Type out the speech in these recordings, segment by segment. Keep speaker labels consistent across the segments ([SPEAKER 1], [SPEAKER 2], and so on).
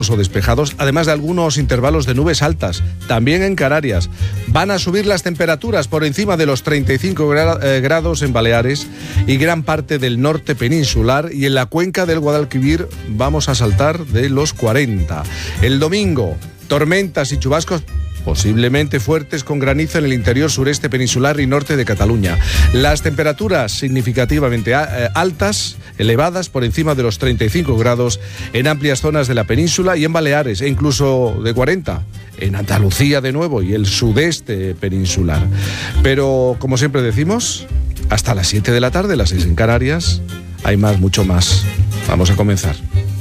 [SPEAKER 1] o despejados, además de algunos intervalos de nubes altas, también en Canarias. Van a subir las temperaturas por encima de los 35 grados en Baleares y gran parte del norte peninsular, y en la cuenca del Guadalquivir vamos a saltar de los 40. El domingo, tormentas y chubascos posiblemente fuertes con granizo en el interior sureste peninsular y norte de Cataluña. Las temperaturas significativamente altas, elevadas por encima de los 35 grados en amplias zonas de la península y en Baleares, e incluso de 40 en Andalucía de nuevo y el sudeste peninsular. Pero, como siempre decimos, hasta las 7 de la tarde, las 6 en Canarias, hay más, mucho más. Vamos a comenzar.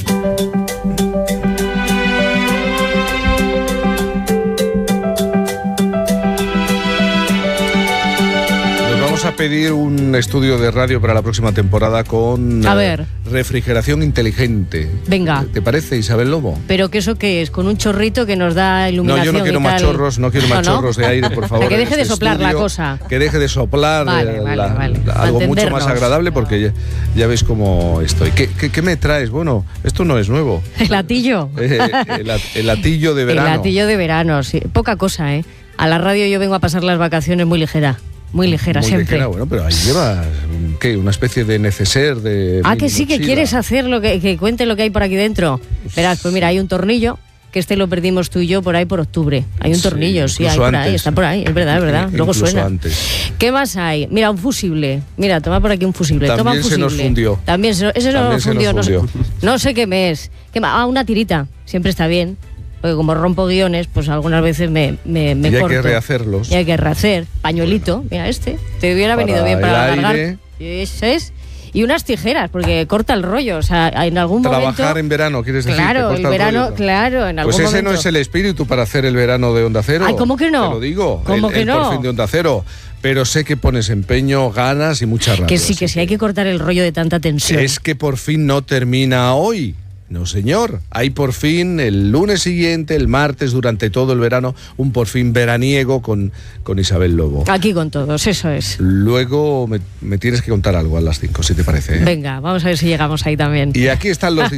[SPEAKER 1] A pedir un estudio de radio para la próxima temporada con refrigeración inteligente.
[SPEAKER 2] Venga.
[SPEAKER 1] ¿Te parece, Isabel Lobo?
[SPEAKER 2] ¿Pero que eso qué es? ¿Con un chorrito que nos da iluminación?
[SPEAKER 1] No, yo no quiero más chorros, chorros de aire, por favor.
[SPEAKER 2] Que deje de soplar
[SPEAKER 1] estudio,
[SPEAKER 2] la cosa.
[SPEAKER 1] Que deje de soplar
[SPEAKER 2] vale.
[SPEAKER 1] algo mucho más agradable, porque ya veis cómo estoy. ¿Qué me traes? Bueno, esto no es nuevo.
[SPEAKER 2] El latillo.
[SPEAKER 1] El latillo de verano.
[SPEAKER 2] El latillo de verano, sí. Poca cosa, ¿eh? A la radio yo vengo a pasar las vacaciones muy ligera. Muy ligera siempre. Ligera,
[SPEAKER 1] bueno, pero ahí llevas, ¿qué? Una especie de neceser de...
[SPEAKER 2] que sí, que quieres hacer que cuente lo que hay por aquí dentro. Verás, pues mira, hay un tornillo, que lo perdimos tú y yo por ahí por octubre. Hay un tornillo, sí, hay por ahí, está por ahí, es verdad. Luego suena.
[SPEAKER 1] Antes.
[SPEAKER 2] ¿Qué más hay? Mira, un fusible. Mira, toma por aquí un fusible.
[SPEAKER 1] También
[SPEAKER 2] toma un fusible.
[SPEAKER 1] Se nos fundió.
[SPEAKER 2] Ese nos fundió. No sé qué me es. Una tirita. Siempre está bien. Porque como rompo guiones, pues algunas veces me corto.
[SPEAKER 1] Y hay que rehacerlos.
[SPEAKER 2] Y hay que rehacer. Pañuelito, mira te hubiera venido bien para alargar. Eso es. Y unas tijeras, porque corta el rollo. O sea, en algún momento...
[SPEAKER 1] Trabajar en verano, ¿quieres decir?
[SPEAKER 2] Claro, el verano, claro, en algún momento.
[SPEAKER 1] Pues ese no es el espíritu para hacer el verano de Onda Cero.
[SPEAKER 2] Ay, ¿cómo que no?
[SPEAKER 1] Te lo digo.
[SPEAKER 2] ¿Cómo que no?
[SPEAKER 1] Por fin de Onda Cero. Pero sé que pones empeño, ganas y mucha rabia.
[SPEAKER 2] Que sí, hay que cortar el rollo de tanta tensión.
[SPEAKER 1] Es que por fin no termina hoy. No, señor. Hay por fin el lunes siguiente, el martes, durante todo el verano, un por fin veraniego con Isabel Lobo.
[SPEAKER 2] Aquí con todos, eso es.
[SPEAKER 1] Luego me tienes que contar algo a las 5, si te parece.
[SPEAKER 2] Venga, vamos a ver si llegamos ahí también.
[SPEAKER 1] Y aquí están los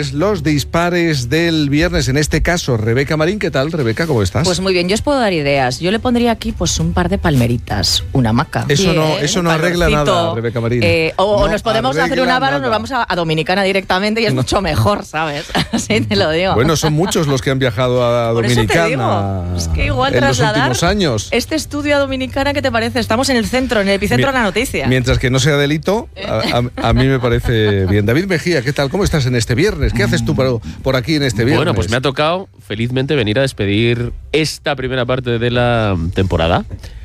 [SPEAKER 1] dispares del viernes. En este caso, Rebeca Marín. ¿Qué tal, Rebeca? ¿Cómo estás?
[SPEAKER 3] Pues muy bien, yo os puedo dar ideas. Yo le pondría aquí pues un par de palmeritas, una hamaca.
[SPEAKER 1] Eso no arregla nada, Rebeca Marín.
[SPEAKER 3] Nos podemos hacer una barra o nos vamos a Dominicana directamente y es mucho mejor, ¿sabes? Así te lo digo.
[SPEAKER 1] Bueno, son muchos los que han viajado a Dominicana.
[SPEAKER 3] Es que igual
[SPEAKER 1] en
[SPEAKER 3] trasladar
[SPEAKER 1] los últimos años.
[SPEAKER 3] Este estudio a Dominicana, ¿qué te parece? Estamos en el centro, en el epicentro de la noticia.
[SPEAKER 1] Mientras que no sea delito, a mí me parece bien. David Mejía, ¿qué tal? ¿Cómo estás en este viernes? ¿Qué haces tú por aquí en este viernes?
[SPEAKER 4] Bueno, pues me ha tocado felizmente venir a despedir esta primera parte de la temporada.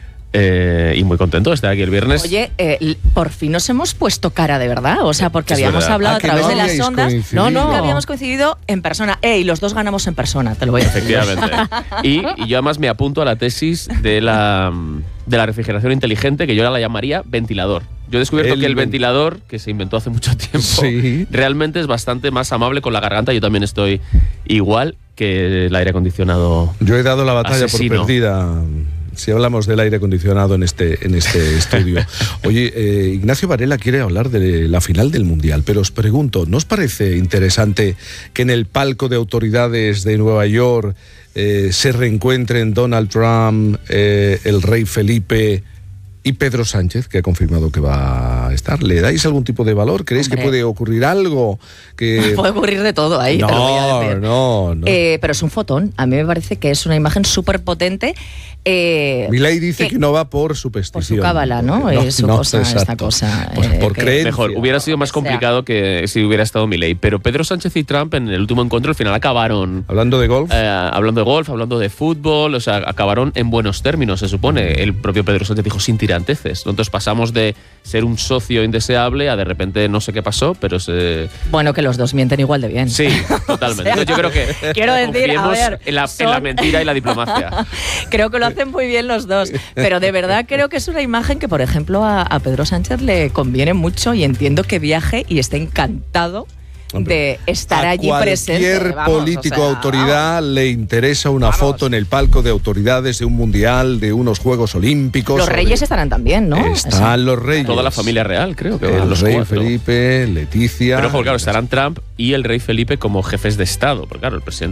[SPEAKER 4] Y muy contento de estar aquí el viernes.
[SPEAKER 3] Oye, por fin nos hemos puesto cara de verdad. O sea, porque habíamos hablado a través de las ondas. Nunca habíamos coincidido en persona. Y los dos ganamos en persona, te lo voy a decir.
[SPEAKER 4] Efectivamente. Y yo además me apunto a la tesis de la refrigeración inteligente, que yo la llamaría ventilador. Yo he descubierto que el ventilador, que se inventó hace mucho tiempo, realmente es bastante más amable con la garganta. Yo también estoy igual que el aire acondicionado.
[SPEAKER 1] Yo he dado la batalla
[SPEAKER 4] asesino.
[SPEAKER 1] por perdida. Si hablamos del aire acondicionado en este estudio. Oye, Ignacio Varela quiere hablar de la final del Mundial, pero os pregunto, ¿no os parece interesante que en el palco de autoridades de Nueva York se reencuentren Donald Trump, el rey Felipe y Pedro Sánchez, que ha confirmado que va a estar? ¿Le dais algún tipo de valor? ¿Creéis que puede ocurrir algo?
[SPEAKER 3] Puede ocurrir de todo ahí, te lo voy a decir.
[SPEAKER 1] No.
[SPEAKER 3] Pero es un fotón. A mí me parece que es una imagen súper potente.
[SPEAKER 1] Milei dice que no va por superstición.
[SPEAKER 3] Por su cábala, ¿no? Esta cosa.
[SPEAKER 1] Por creencia.
[SPEAKER 4] Mejor, hubiera sido más complicado que si hubiera estado Milei. Pero Pedro Sánchez y Trump en el último encuentro al final acabaron...
[SPEAKER 1] ¿Hablando de golf?
[SPEAKER 4] Hablando de fútbol, o sea, acabaron en buenos términos, se supone. El propio Pedro Sánchez dijo sin tiranteces. Entonces pasamos de ser un socio indeseable a de repente no sé qué pasó, pero
[SPEAKER 3] Bueno, que los dos mienten igual de bien.
[SPEAKER 4] Sí, totalmente. Entonces yo creo que
[SPEAKER 3] quiero decir,
[SPEAKER 4] en la mentira y la diplomacia.
[SPEAKER 3] Creo que lo hacen muy bien los dos, pero de verdad creo que es una imagen que, por ejemplo, a Pedro Sánchez le conviene mucho y entiendo que viaje y esté encantado de estar allí presente.
[SPEAKER 1] A cualquier político o autoridad le interesa una foto en el palco de autoridades de un mundial, de unos Juegos Olímpicos.
[SPEAKER 3] Los reyes estarán también, ¿no?
[SPEAKER 1] Están los reyes.
[SPEAKER 4] Toda la familia real, creo que
[SPEAKER 1] el
[SPEAKER 4] los
[SPEAKER 1] rey
[SPEAKER 4] 4.
[SPEAKER 1] Felipe, Leticia.
[SPEAKER 4] Pero claro, estarán Trump y el rey Felipe como jefes de Estado, porque claro, el presidente